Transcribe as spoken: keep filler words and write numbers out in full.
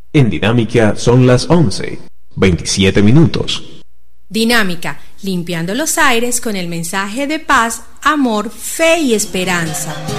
En Dinámica son las once, veintisiete minutos. Dinámica, limpiando los aires con el mensaje de paz, amor, fe y esperanza.